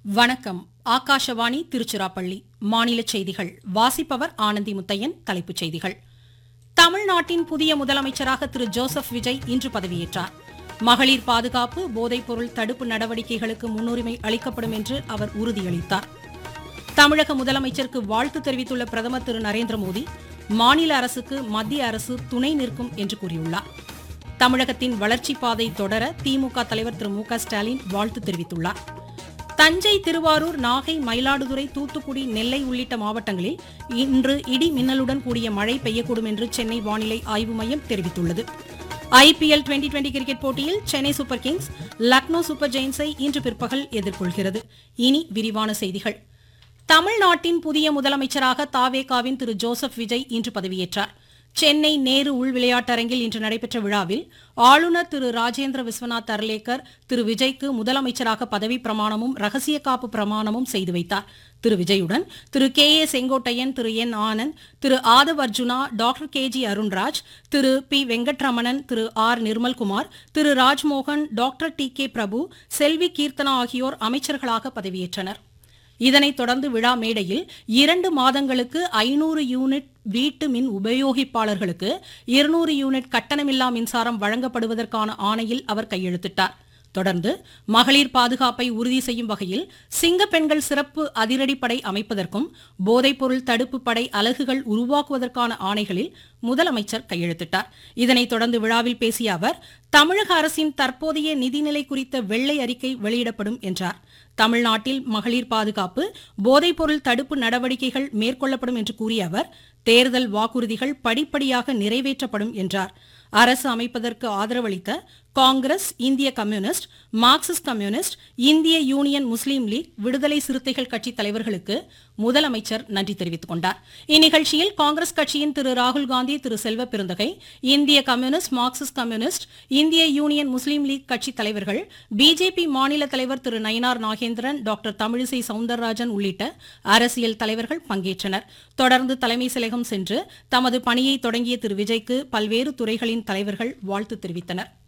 வணக்கம். ஆகாஷவாணி திருச்சிராப்பள்ளி. மாநில செய்திகள் வாசிப்பவர் ஆனந்தி முத்தையன். தலைப்புச் செய்திகள். தமிழ்நாட்டின் புதிய முதலமைச்சராக திரு ஜோசப் விஜய் இன்று பதவியேற்றார். மகளிர் பாதுகாப்பு, போதைப்பொருள் தடுப்பு நடவடிக்கைகளுக்கு முன்னுரிமை அளிக்கப்படும் என்று அவர் உறுதியளித்தார். தமிழக முதலமைச்சருக்கு வாழ்த்து தெரிவித்துள்ள பிரதமர் திரு நரேந்திரமோடி, மாநில அரசுக்கு மத்திய அரசு துணை நிற்கும் என்று கூறியுள்ளார். தமிழகத்தின் வளர்ச்சிப் பாதை தொடர திமுக தலைவர் திரு மு க ஸ்டாலின் வாழ்த்து தெரிவித்துள்ளார். தஞ்சை, திருவாரூர், நாகை, மயிலாடுதுறை, தூத்துக்குடி, நெல்லை உள்ளிட்ட மாவட்டங்களில் இன்று இடி மின்னலுடன் கூடிய மழை பெய்யக்கூடும் என்று சென்னை வானிலை ஆய்வு மையம் தெரிவித்துள்ளது. ஐபிஎல் டுவெண்டி கிரிக்கெட் போட்டியில் Chennai super Kings Lucknow super ஜெயின்ஸை இன்று பிற்பகல் எதிர்கொள்கிறது. இனி விரிவான செய்திகள். தமிழ்நாட்டின் புதிய முதலமைச்சராக தாவேகாவின் திரு ஜோசப் விஜய் இன்று பதவியேற்றார். சென்னை நேரு உள் விளையாட்டரங்கில் இன்று நடைபெற்ற விழாவில் ஆளுநர் திரு ராஜேந்திர விஸ்வநாத் அர்லேக்கர் திரு விஜய்க்கு முதலமைச்சராக பதவி பிரமாணமும் ரகசிய காப்பு பிரமாணமும் செய்து வைத்தார். திரு விஜயுடன் திரு K A Sengottaiyan, Thiru N Anand, Thiru Aadhav Arjuna, doctor K G Arunraj, Thiru B Venkataramanan, Thiru R Nirmalkumar, Thiru Rajmohan, doctor D K பிரபு, செல்வி கீர்த்தனா ஆகியோர் அமைச்சர்களாக பதவியேற்றனர். இதனைத் தொடர்ந்து விழா மேடையில் 2 மாதங்களுக்கு 500 யூனிட் வீட்டு மின் உபயோகிப்பாளர்களுக்கு 200 யூனிட் கட்டணமில்லா மின்சாரம் வழங்கப்படுவதற்கான ஆணையில் அவர் கையெழுத்திட்டார். தொடர்ந்து மகளிர் பாதுகாப்பை உறுதி செய்யும் வகையில் சிங்கப்பெண்கள் சிறப்பு அதிரடிப்படை அமைப்பதற்கும் போதைப்பொருள் தடுப்பு படை அலகுகள் உருவாக்குவதற்கான ஆணைகளில் முதலமைச்சர் கையெழுத்திட்டார். இதனைத் தொடர்ந்து விழாவில் பேசிய அவர், தமிழக அரசின் தற்போதைய நிதிநிலை குறித்த வெள்ளை அறிக்கை வெளியிடப்படும் என்றார். தமிழ்நாட்டில் மகளிர் பாதுகாப்பு, போதைப்பொருள் தடுப்பு நடவடிக்கைகள் மேற்கொள்ளப்படும் என்று கூறிய அவர், தேர்தல் வாக்குறுதிகள் படிப்படியாக நிறைவேற்றப்படும் என்றார். அரசு அமைப்பதற்கு ஆதரவளித்த காங்கிரஸ், இந்திய கம்யூனிஸ்ட், மார்க்சிஸ்ட் கம்யூனிஸ்ட், இந்திய யூனியன் முஸ்லீம் லீக், விடுதலை சிறுத்தைகள் கட்சி தலைவர்களுக்கு முதலமைச்சர் நன்றி தெரிவித்துக் கொண்டார். இந்நிகழ்ச்சியில் காங்கிரஸ் கட்சியின் திரு ராகுல்காந்தி, திரு செல்வ பெருந்தகை, இந்திய கம்யூனிஸ்ட், மார்க்சிஸ்ட் கம்யூனிஸ்ட், இந்திய யூனியன் முஸ்லீம் லீக் கட்சி தலைவர்கள், பிஜேபி மாநில தலைவர் திரு நயினார் நாகேந்திரன், டாக்டர் தமிழிசை சவுந்தரராஜன் உள்ளிட்ட அரசியல் தலைவர்கள் பங்கேற்றனர். தொடர்ந்து தலைமை செயலகம் சென்று தமது பணியை தொடங்கிய திரு விஜய்க்கு பல்வேறு துறைகளின் தலைவர்கள் வாழ்த்து தெரிவித்தனர்.